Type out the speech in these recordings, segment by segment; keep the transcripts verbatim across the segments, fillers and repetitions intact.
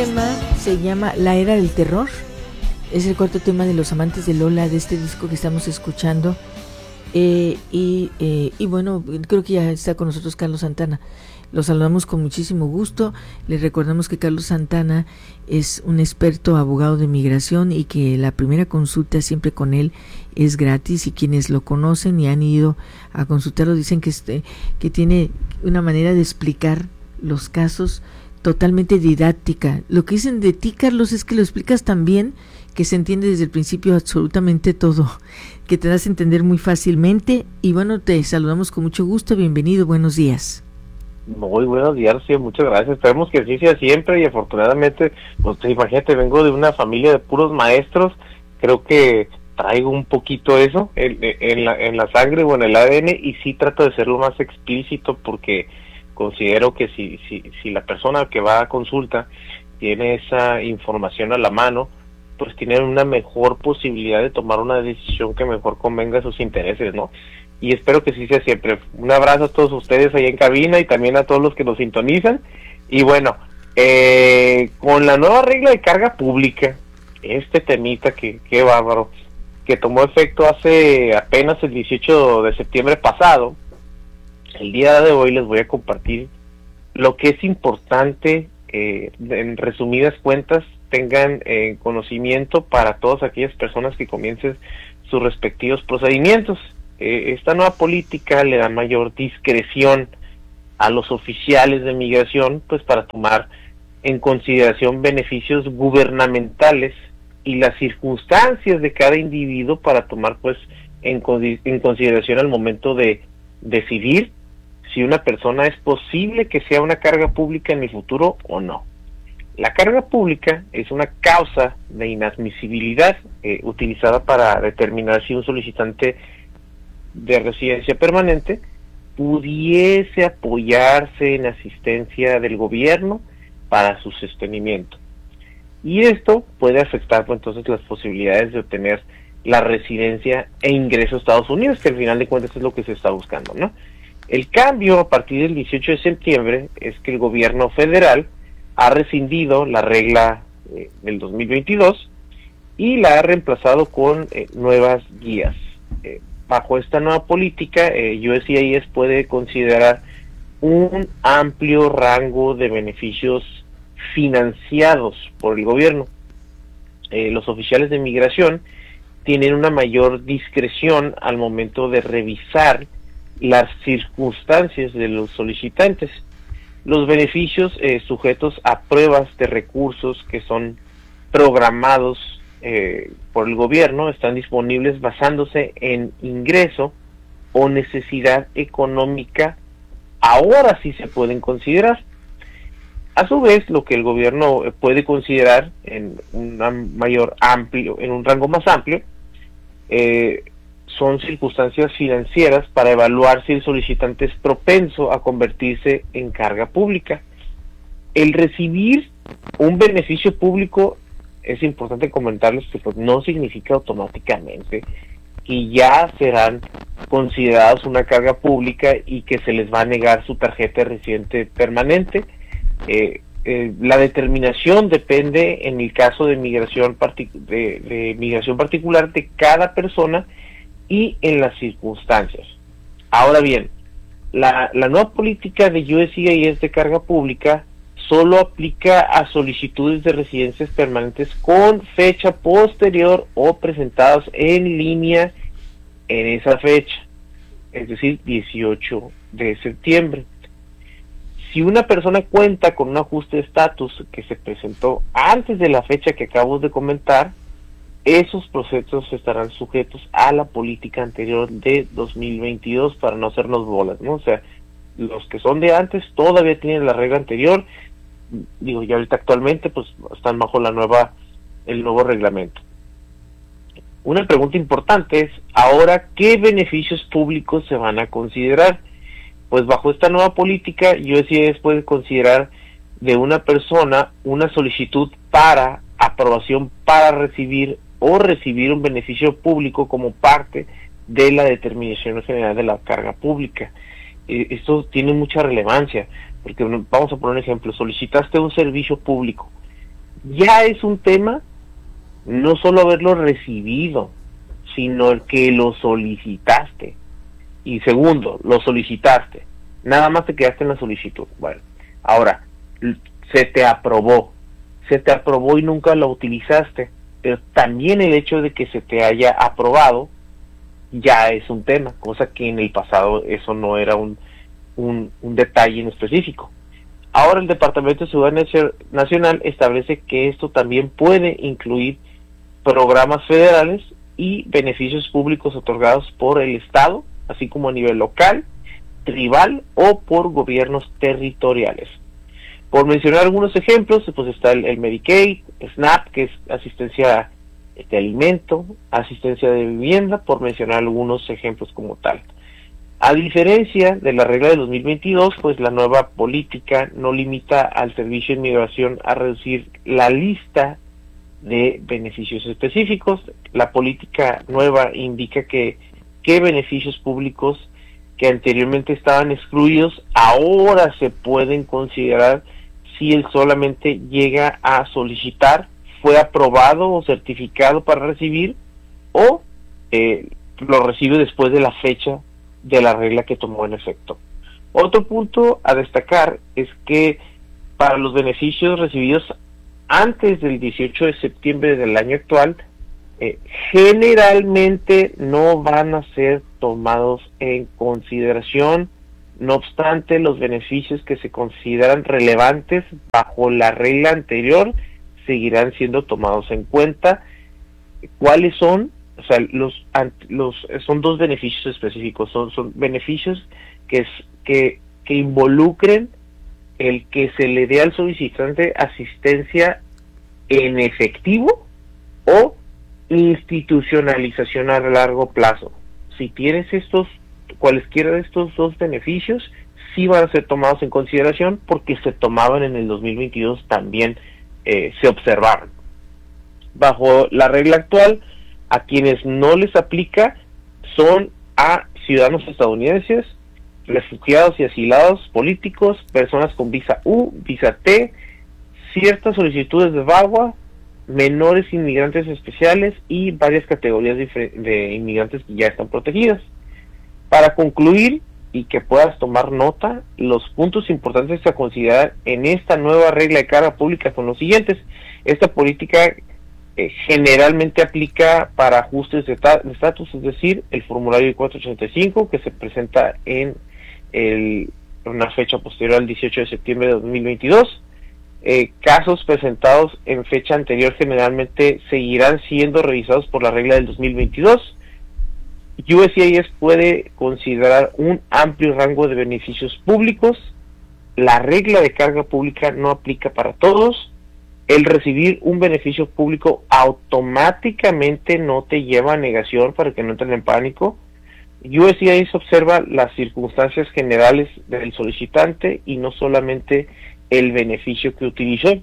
tema se llama La Era del Terror. Es el cuarto tema de Los Amantes de Lola, de este disco que estamos escuchando. Eh, y, eh, y bueno, creo que ya está con nosotros Carlos Santana. Los saludamos con muchísimo gusto. Les recordamos que Carlos Santana es un experto abogado de migración y que la primera consulta siempre con él es gratis, y quienes lo conocen y han ido a consultarlo dicen que, este, que tiene una manera de explicar los casos totalmente didáctica. Lo que dicen de ti, Carlos, es que lo explicas tan bien que se entiende desde el principio absolutamente todo, que te das a entender muy fácilmente. Y bueno, te saludamos con mucho gusto. Bienvenido, buenos días. Muy buenos días, sí, muchas gracias. Esperemos que así sea siempre, y afortunadamente, pues imagínate, vengo de una familia de puros maestros. Creo que traigo un poquito eso en, en, la, en la sangre o en el A D N, y sí trato de ser lo más explícito, porque considero que si, si, si la persona que va a consulta tiene esa información a la mano, pues tiene una mejor posibilidad de tomar una decisión que mejor convenga a sus intereses, ¿no? Y espero que sí sea siempre. Un abrazo a todos ustedes ahí en cabina y también a todos los que nos sintonizan. Y bueno, eh, con la nueva regla de carga pública, este temita que, qué bárbaro, que tomó efecto hace apenas el dieciocho de septiembre pasado, el día de hoy les voy a compartir lo que es importante, eh, en resumidas cuentas, tengan eh, conocimiento para todas aquellas personas que comiencen sus respectivos procedimientos. Eh, esta nueva política le da mayor discreción a los oficiales de migración, pues para tomar en consideración beneficios gubernamentales y las circunstancias de cada individuo para tomar pues en, en consideración al momento de decidir si una persona es posible que sea una carga pública en el futuro o no. La carga pública es una causa de inadmisibilidad eh, utilizada para determinar si un solicitante de residencia permanente pudiese apoyarse en asistencia del gobierno para su sostenimiento. Y esto puede afectar pues, entonces las posibilidades de obtener la residencia e ingreso a Estados Unidos, que al final de cuentas es lo que se está buscando, ¿no? El cambio a partir del dieciocho de septiembre es que el gobierno federal ha rescindido la regla eh, del dos mil veintidós y la ha reemplazado con eh, nuevas guías. Eh, bajo esta nueva política, eh, U S C I S puede considerar un amplio rango de beneficios financiados por el gobierno. Eh, los oficiales de migración tienen una mayor discreción al momento de revisar las circunstancias de los solicitantes. Los beneficios eh, sujetos a pruebas de recursos que son programados eh, por el gobierno están disponibles basándose en ingreso o necesidad económica. Ahora sí se pueden considerar. A su vez, lo que el gobierno puede considerar en un mayor amplio, en un rango más amplio, eh, son circunstancias financieras para evaluar si el solicitante es propenso a convertirse en carga pública. El recibir un beneficio público, es importante comentarles que pues no significa automáticamente que ya serán considerados una carga pública y que se les va a negar su tarjeta de residente permanente. Eh, eh, la determinación depende, en el caso de migración, partic- de, de migración particular, de cada persona y en las circunstancias. Ahora bien, la, la nueva política de U S C I S de carga pública solo aplica a solicitudes de residencias permanentes con fecha posterior o presentadas en línea en esa fecha, es decir, dieciocho de septiembre. Si una persona cuenta con un ajuste de estatus que se presentó antes de la fecha que acabo de comentar, esos procesos estarán sujetos a la política anterior de dos mil veintidós para no hacernos bolas, ¿no? O sea, los que son de antes todavía tienen la regla anterior, digo, y ahorita actualmente pues están bajo la nueva, el nuevo reglamento. Una pregunta importante es, ahora, ¿qué beneficios públicos se van a considerar? Pues bajo esta nueva política, U S C I S puede considerar de una persona una solicitud para aprobación para recibir o recibir un beneficio público como parte de la determinación general de la carga pública. Eh, esto tiene mucha relevancia, porque vamos a poner un ejemplo: solicitaste un servicio público Ya es un tema no solo haberlo recibido, sino el que lo solicitaste. Y segundo, lo solicitaste, nada más te quedaste en la solicitud. Bueno, ahora, se te aprobó, se te aprobó y nunca lo utilizaste, pero también el hecho de que se te haya aprobado ya es un tema, cosa que en el pasado eso no era un, un, un detalle en específico. Ahora el Departamento de Seguridad Nacional establece que esto también puede incluir programas federales y beneficios públicos otorgados por el Estado, así como a nivel local, tribal o por gobiernos territoriales. Por mencionar algunos ejemplos, pues está el, el Medicaid, SNAP, que es asistencia de alimento, asistencia de vivienda, por mencionar algunos ejemplos como tal. A diferencia de la regla de dos mil veintidós, pues la nueva política no limita al Servicio de Inmigración a reducir la lista de beneficios específicos. La política nueva indica que qué beneficios públicos que anteriormente estaban excluidos ahora se pueden considerar si él solamente llega a solicitar, fue aprobado o certificado para recibir, o eh, lo recibe después de la fecha de la regla que tomó en efecto. Otro punto a destacar es que para los beneficios recibidos antes del dieciocho de septiembre del año actual, eh, generalmente no van a ser tomados en consideración. No obstante, los beneficios que se consideran relevantes bajo la regla anterior seguirán siendo tomados en cuenta. ¿Cuáles son? O sea, los, los son dos beneficios específicos, son, son beneficios que, es, que, que involucren el que se le dé al solicitante asistencia en efectivo o institucionalización a largo plazo. Si tienes estos, cualesquiera de estos dos beneficios, sí van a ser tomados en consideración porque se tomaban en el dos mil veintidós, también eh, se observaron. Bajo la regla actual, a quienes no les aplica son a ciudadanos estadounidenses, refugiados y asilados políticos, personas con visa U, visa T, ciertas solicitudes de V A W A, menores inmigrantes especiales y varias categorías de, de inmigrantes que ya están protegidas. Para concluir y que puedas tomar nota, los puntos importantes a considerar en esta nueva regla de carga pública son los siguientes. Esta política eh, generalmente aplica para ajustes de estatus, es decir, el formulario cuatrocientos ochenta y cinco que se presenta en el, una fecha posterior al dieciocho de septiembre de dos mil veintidós. Eh, casos presentados en fecha anterior generalmente seguirán siendo revisados por la regla del dos mil veintidós. U S C I S puede considerar un amplio rango de beneficios públicos. La regla de carga pública no aplica para todos. El recibir un beneficio público automáticamente no te lleva a negación, para que no entren en pánico. U S C I S observa las circunstancias generales del solicitante y no solamente el beneficio que utilizó.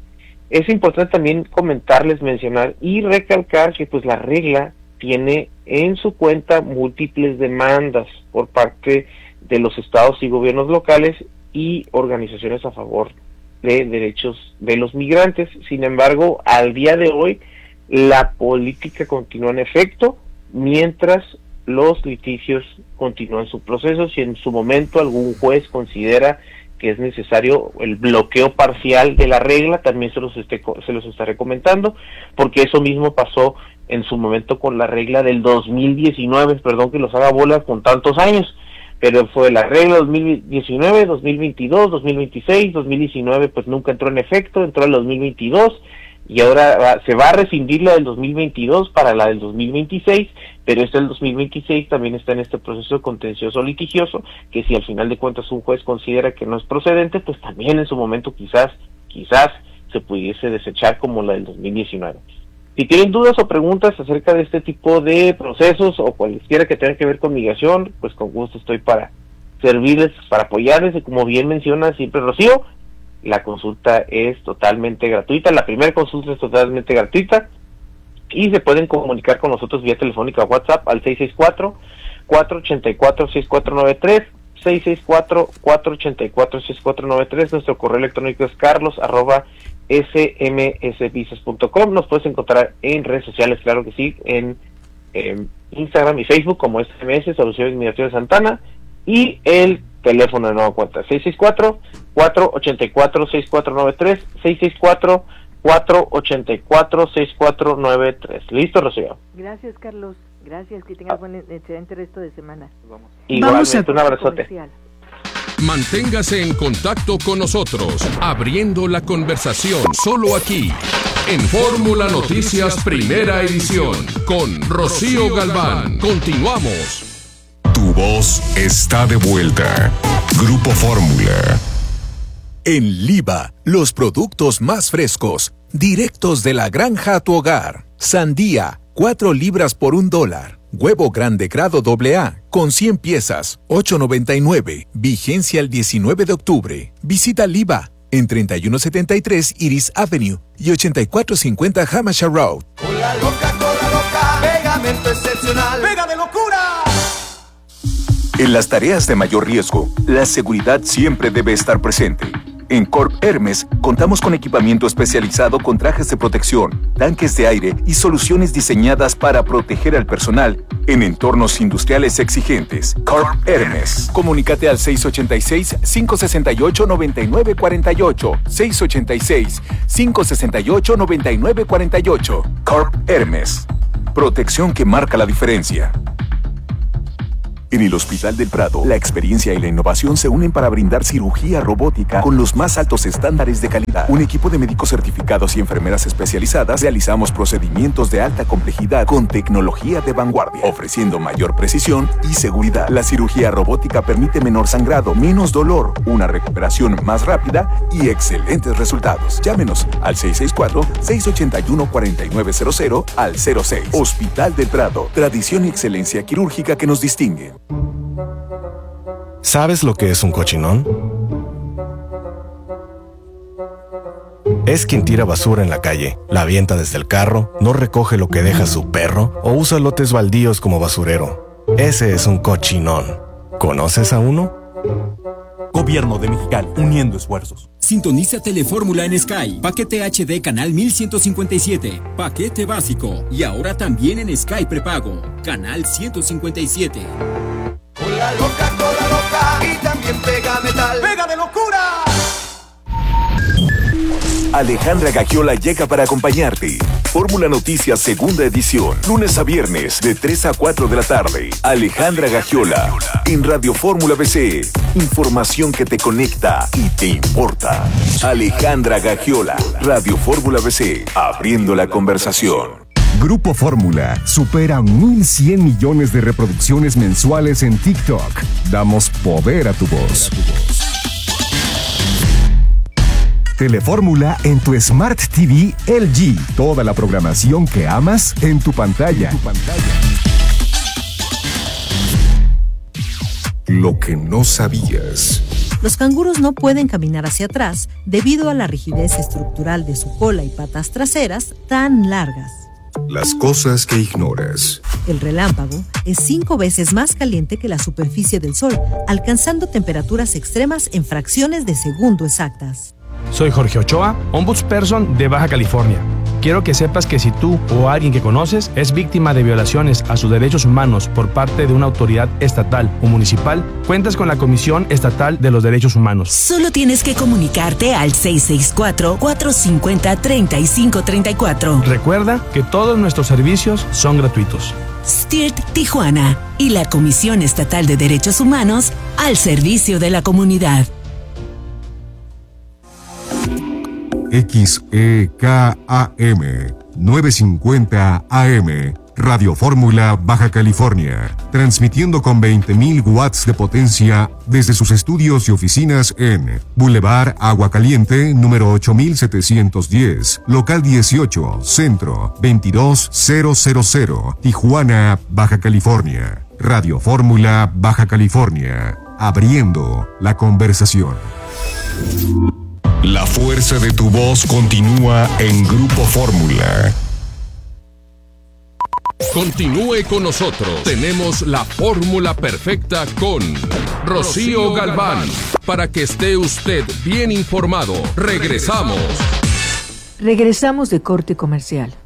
Es importante también comentarles, mencionar y recalcar que pues la regla tiene en su cuenta múltiples demandas por parte de los estados y gobiernos locales y organizaciones a favor de derechos de los migrantes. Sin embargo, al día de hoy la política continúa en efecto mientras los litigios continúan su proceso. Si en su momento algún juez considera que es necesario el bloqueo parcial de la regla, también se los, esté, se los estaré comentando, porque eso mismo pasó en su momento con la regla del dos mil diecinueve, perdón que los haga bolas con tantos años, pero fue la regla dos mil diecinueve, dos mil veintidós, dos mil veintiséis, dos mil diecinueve pues nunca entró en efecto, entró en el dos mil veintidós, y ahora va, se va a rescindir la del dos mil veintidós para la del dos mil veintiséis, pero esta del dos mil veintiséis también está en este proceso contencioso litigioso, que si al final de cuentas un juez considera que no es procedente, pues también en su momento quizás, quizás se pudiese desechar como la del dos mil diecinueve. Si tienen dudas o preguntas acerca de este tipo de procesos o cualesquiera que tengan que ver con migración, pues con gusto estoy para servirles, para apoyarles, y como bien menciona siempre Rocío, la consulta es totalmente gratuita, la primera consulta es totalmente gratuita, y se pueden comunicar con nosotros vía telefónica o WhatsApp al seis seis cuatro, cuatro ocho cuatro, seis cuatro nueve tres, seis seis cuatro, cuatro ocho cuatro, seis cuatro nueve tres, nuestro correo electrónico es carlos arroba s m s visas punto com. Nos puedes encontrar en redes sociales, claro que sí, en, en Instagram y Facebook como S M S, Soluciones Migratorias Santana, y el teléfono de nueva cuenta, seis seis cuatro, cuatro ocho cuatro, seis cuatro nueve tres, seis seis cuatro, cuatro ocho cuatro, seis cuatro nueve tres. ¿Listo, Rocío? Gracias, Carlos. Gracias, que tengas buen excelente resto de semana. Igualmente, un abrazote. Comercial. Manténgase en contacto con nosotros, abriendo la conversación solo aquí, en Fórmula Noticias Primera Edición, con Rocío Galván. Continuamos. Tu voz está de vuelta. Grupo Fórmula. En Liva, los productos más frescos, directos de la granja a tu hogar. Sandía, cuatro libras por un dólar. Huevo grande grado doble A, con cien piezas, ocho noventa y nueve. Vigencia el diecinueve de octubre. Visita Liva, en treinta y uno setenta y tres Iris Avenue y ochenta y cuatro cincuenta Hampshire Road. Cola loca, cola loca, pegamento excepcional, pega de locura. En las tareas de mayor riesgo, la seguridad siempre debe estar presente. En Corp Hermes contamos con equipamiento especializado con trajes de protección, tanques de aire y soluciones diseñadas para proteger al personal en entornos industriales exigentes. Corp Hermes. Comunícate al seis ocho seis, cinco seis ocho, nueve nueve cuatro ocho, seis ocho seis, cinco seis ocho, nueve nueve cuatro ocho. Corp Hermes. Protección que marca la diferencia. En el Hospital del Prado, la experiencia y la innovación se unen para brindar cirugía robótica con los más altos estándares de calidad. Un equipo de médicos certificados y enfermeras especializadas realizamos procedimientos de alta complejidad con tecnología de vanguardia, ofreciendo mayor precisión y seguridad. La cirugía robótica permite menor sangrado, menos dolor, una recuperación más rápida y excelentes resultados. Llámenos al seis seis cuatro, seis ocho uno, cuatro nueve cero cero al cero seis. Hospital del Prado, tradición y excelencia quirúrgica que nos distinguen. ¿Sabes lo que es un cochinón? Es quien tira basura en la calle, la avienta desde el carro, no recoge lo que deja su perro o usa lotes baldíos como basurero. Ese es un cochinón. ¿Conoces a uno? Gobierno de Mexicali, uniendo esfuerzos. Sintoniza Telefórmula en Sky. Paquete H D canal mil ciento cincuenta y siete. Paquete básico. Y ahora también en Sky prepago. Canal ciento cincuenta y siete. Cola loca, cola loca. Y también pega metal. ¡Pega de locura! Alejandra Gagiola llega para acompañarte. Fórmula Noticias segunda edición, lunes a viernes de tres a cuatro de la tarde. Alejandra Gagiola en Radio Fórmula B C. Información que te conecta y te importa. Alejandra Gagiola, Radio Fórmula B C, abriendo la conversación. Grupo Fórmula supera mil cien millones de reproducciones mensuales en TikTok. Damos poder a tu voz. Telefórmula en tu Smart T V L G. Toda la programación que amas en tu pantalla. Lo que no sabías. Los canguros no pueden caminar hacia atrás debido a la rigidez estructural de su cola y patas traseras tan largas. Las cosas que ignoras. El relámpago es cinco veces más caliente que la superficie del Sol, alcanzando temperaturas extremas en fracciones de segundo exactas. Soy Jorge Ochoa, Ombudsperson de Baja California. Quiero que sepas que si tú o alguien que conoces es víctima de violaciones a sus derechos humanos por parte de una autoridad estatal o municipal, cuentas con la Comisión Estatal de los Derechos Humanos. Solo tienes que comunicarte al seis seis cuatro, cuatro cinco cero, tres cinco tres cuatro. Recuerda que todos nuestros servicios son gratuitos. S T I R T Tijuana y la Comisión Estatal de Derechos Humanos al servicio de la comunidad. X E K A M novecientos cincuenta A M Radio Fórmula Baja California, transmitiendo con veinte mil watts de potencia desde sus estudios y oficinas en Boulevard Agua Caliente, número ocho mil setecientos diez, local dieciocho, centro, veintidós mil, Tijuana, Baja California. Radio Fórmula Baja California, abriendo la conversación. La fuerza de tu voz continúa en Grupo Fórmula. Continúe con nosotros. Tenemos la fórmula perfecta con Rocío Galván. Para que esté usted bien informado. Regresamos. Regresamos de corte comercial.